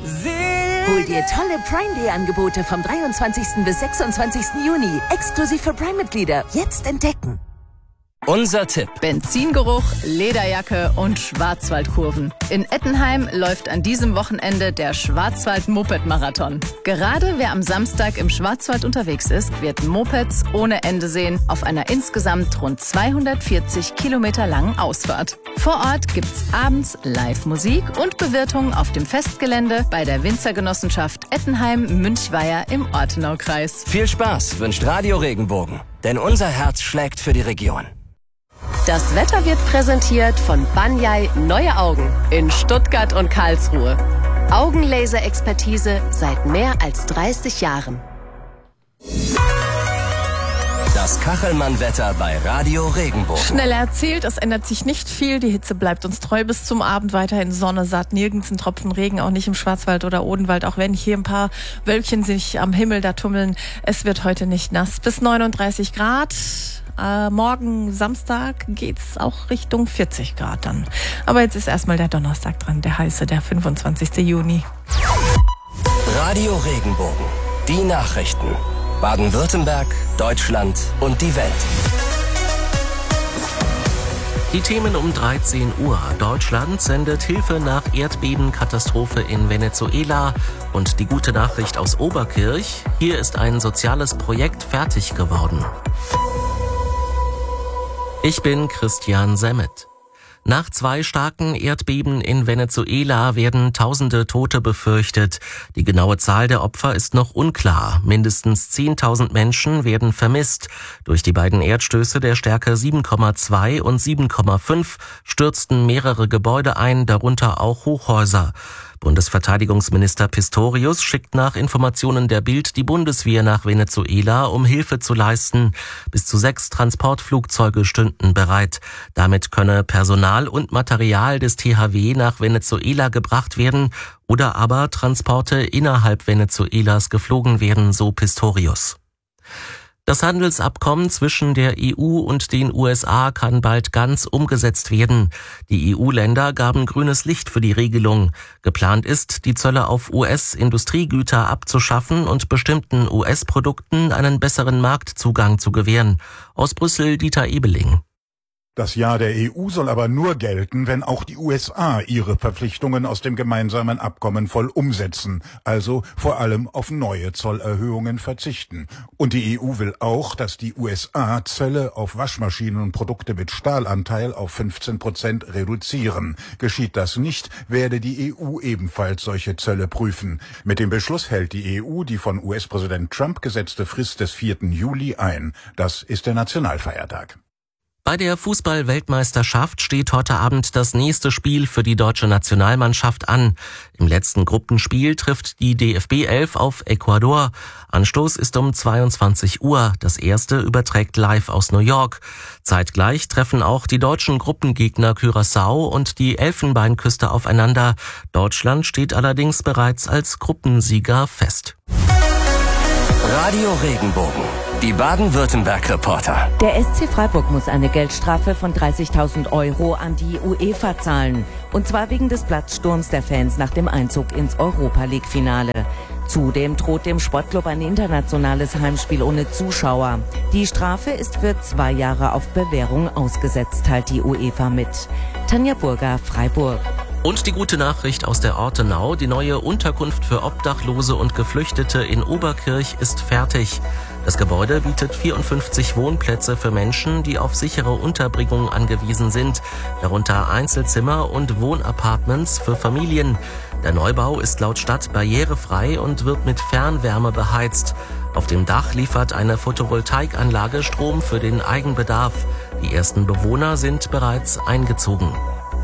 Hol dir tolle Prime Day Angebote vom 23. bis 26. Juni. Exklusiv für Prime-Mitglieder. Jetzt entdecken. Unser Tipp. Benzingeruch, Lederjacke und Schwarzwaldkurven. In Ettenheim läuft an diesem Wochenende der Schwarzwald-Moped-Marathon. Gerade wer am Samstag im Schwarzwald unterwegs ist, wird Mopeds ohne Ende sehen auf einer insgesamt rund 240 Kilometer langen Ausfahrt. Vor Ort gibt's abends Live-Musik und Bewirtung auf dem Festgelände bei der Winzergenossenschaft Ettenheim-Münchweier im Ortenaukreis. Viel Spaß wünscht Radio Regenbogen, denn unser Herz schlägt für die Region. Das Wetter wird präsentiert von Banyai Neue Augen in Stuttgart und Karlsruhe. Augenlaser-Expertise seit mehr als 30 Jahren. Das Kachelmann-Wetter bei Radio Regenbogen. Schnell erzählt, es ändert sich nicht viel. Die Hitze bleibt uns treu bis zum Abend. Weiterhin Sonne, satt, nirgends ein Tropfen Regen, auch nicht im Schwarzwald oder Odenwald, auch wenn hier ein paar Wölkchen sich am Himmel da tummeln. Es wird heute nicht nass. Bis 39 Grad. Morgen Samstag geht's auch Richtung 40 Grad dann. Aber jetzt ist erstmal der Donnerstag dran, der heiße, der 25. Juni. Radio Regenbogen. Die Nachrichten. Baden-Württemberg, Deutschland und die Welt. Die Themen um 13 Uhr. Deutschland sendet Hilfe nach Erdbebenkatastrophe in Venezuela. Und die gute Nachricht aus Oberkirch. Hier ist ein soziales Projekt fertig geworden. Ich bin Christian Semmet. Nach 2 starken Erdbeben in Venezuela werden tausende Tote befürchtet. Die genaue Zahl der Opfer ist noch unklar. Mindestens 10.000 Menschen werden vermisst. Durch die beiden Erdstöße der Stärke 7,2 und 7,5 stürzten mehrere Gebäude ein, darunter auch Hochhäuser. Bundesverteidigungsminister Pistorius schickt nach Informationen der Bild die Bundeswehr nach Venezuela, um Hilfe zu leisten. Bis zu 6 Transportflugzeuge stünden bereit. Damit könne Personal und Material des THW nach Venezuela gebracht werden oder aber Transporte innerhalb Venezuelas geflogen werden, so Pistorius. Das Handelsabkommen zwischen der EU und den USA kann bald ganz umgesetzt werden. Die EU-Länder gaben grünes Licht für die Regelung. Geplant ist, die Zölle auf US-Industriegüter abzuschaffen und bestimmten US-Produkten einen besseren Marktzugang zu gewähren. Aus Brüssel Dieter Ebeling. Das Ja der EU soll aber nur gelten, wenn auch die USA ihre Verpflichtungen aus dem gemeinsamen Abkommen voll umsetzen, also vor allem auf neue Zollerhöhungen verzichten. Und die EU will auch, dass die USA Zölle auf Waschmaschinen und Produkte mit Stahlanteil auf 15% reduzieren. Geschieht das nicht, werde die EU ebenfalls solche Zölle prüfen. Mit dem Beschluss hält die EU die von US-Präsident Trump gesetzte Frist des 4. Juli ein. Das ist der Nationalfeiertag. Bei der Fußball-Weltmeisterschaft steht heute Abend das nächste Spiel für die deutsche Nationalmannschaft an. Im letzten Gruppenspiel trifft die DFB 11 auf Ecuador. Anstoß ist um 22 Uhr. Das erste überträgt live aus New York. Zeitgleich treffen auch die deutschen Gruppengegner Curaçao und die Elfenbeinküste aufeinander. Deutschland steht allerdings bereits als Gruppensieger fest. Radio Regenbogen. Die Baden-Württemberg-Reporter. Der SC Freiburg muss eine Geldstrafe von 30.000 € an die UEFA zahlen. Und zwar wegen des Platzsturms der Fans nach dem Einzug ins Europa-League-Finale. Zudem droht dem Sportclub ein internationales Heimspiel ohne Zuschauer. Die Strafe ist für 2 Jahre auf Bewährung ausgesetzt, teilt die UEFA mit. Tanja Burger, Freiburg. Und die gute Nachricht aus der Ortenau. Die neue Unterkunft für Obdachlose und Geflüchtete in Oberkirch ist fertig. Das Gebäude bietet 54 Wohnplätze für Menschen, die auf sichere Unterbringung angewiesen sind, darunter Einzelzimmer und Wohnapartments für Familien. Der Neubau ist laut Stadt barrierefrei und wird mit Fernwärme beheizt. Auf dem Dach liefert eine Photovoltaikanlage Strom für den Eigenbedarf. Die ersten Bewohner sind bereits eingezogen.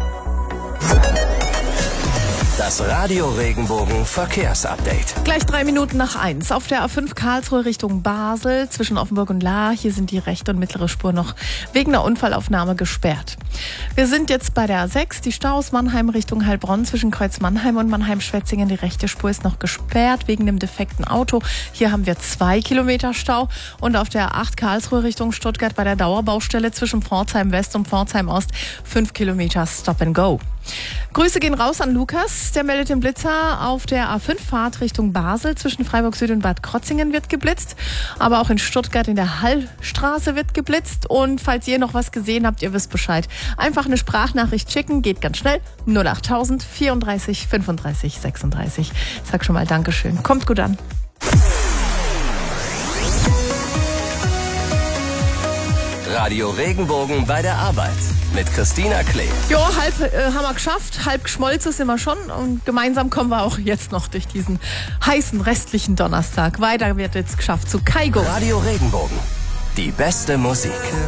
Das Radio Regenbogen Verkehrsupdate. Gleich 3 Minuten nach 1. Auf der A5 Karlsruhe Richtung Basel zwischen Offenburg und Lahr. Hier sind die rechte und mittlere Spur noch wegen einer Unfallaufnahme gesperrt. Wir sind jetzt bei der A6. Die Staus Mannheim Richtung Heilbronn zwischen Kreuz Mannheim und Mannheim-Schwetzingen. Die rechte Spur ist noch gesperrt wegen dem defekten Auto. Hier haben wir 2 Kilometer Stau. Und auf der A8 Karlsruhe Richtung Stuttgart bei der Dauerbaustelle zwischen Pforzheim West und Pforzheim Ost 5 Kilometer Stop and Go. Grüße gehen raus an Lukas. Der meldet den Blitzer. Auf der A5-Fahrt Richtung Basel zwischen Freiburg Süd und Bad Krotzingen wird geblitzt. Aber auch in Stuttgart in der Hallstraße wird geblitzt. Und falls ihr noch was gesehen habt, ihr wisst Bescheid. Einfach eine Sprachnachricht schicken, geht ganz schnell. 08000 34 35 36. Sag schon mal Dankeschön. Kommt gut an. Radio Regenbogen bei der Arbeit mit Christina Klee. Jo, halb haben wir geschafft, halb geschmolzen sind wir schon und gemeinsam kommen wir auch jetzt noch durch diesen heißen restlichen Donnerstag. Weiter wird jetzt geschafft zu Kaigo. Radio Regenbogen, die beste Musik.